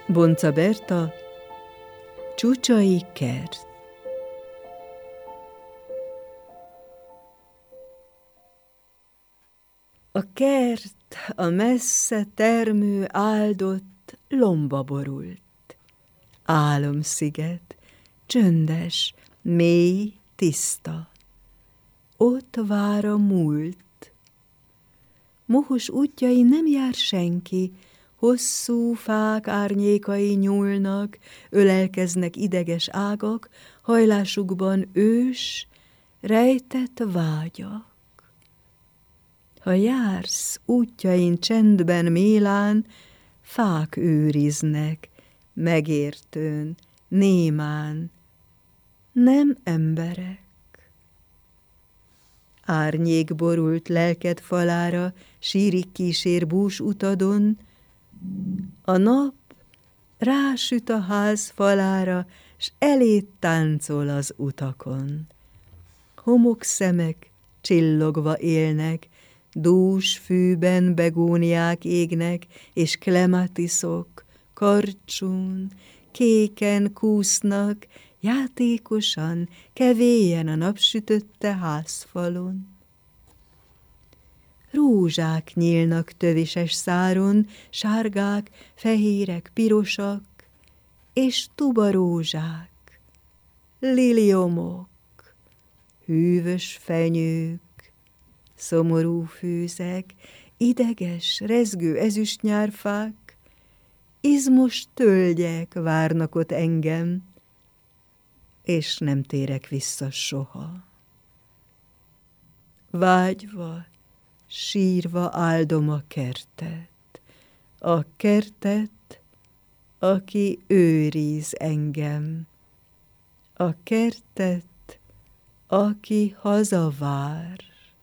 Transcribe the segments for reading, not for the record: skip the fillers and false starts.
Bonca Berta, Csúcsai kert. A kert a messze termő áldott lomba borult. Álomsziget, csöndes, mély, tiszta. Ott vár a múlt. Mohos útjain nem jár senki, hosszú fák árnyékai nyúlnak, ölelkeznek ideges ágak, hajlásukban ős, rejtett vágyak. Ha jársz útjain csendben mélán, fák őriznek, megértőn, némán, nem emberek. Árnyék borult lelked falára, sírik kísér bús utadon, a nap rásüt a ház falára, s eléd táncol az utakon. Homokszemek csillogva élnek, dús fűben begóniák égnek, és klematiszok karcsún, kéken kúsznak, játékosan, kevélyen a napsütötte házfalon. Rózsák nyílnak tövises száron, sárgák, fehérek, pirosak, és tubarózsák, liliomok, hűvös fenyők, szomorú fűzek, ideges, rezgő ezüstnyárfák, izmos tölgyek várnak ott engem, és nem térek vissza soha. Vágyva, sírva áldom a kertet, aki őriz engem, a kertet, aki hazavár.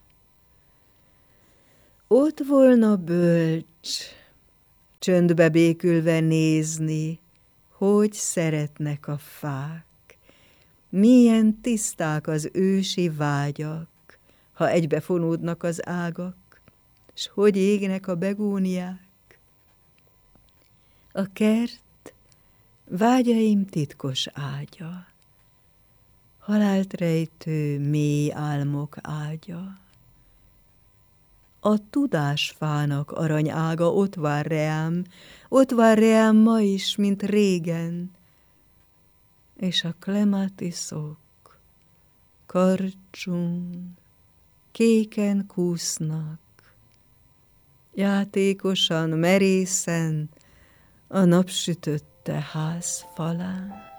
Ott volna bölcs, csöndbe békülve nézni, hogy szeretnek a fák, milyen tiszták az ősi vágyak, ha egybefonódnak az ágak, s hogy égnek a begóniák. A kert vágyaim titkos ágya, halált rejtő mély álmok ágya. A tudásfának aranyága ott vár reám ma is, mint régen, és a klematiszok karcsún, kéken kúsznak, játékosan, merészen a napsütötte ház falán.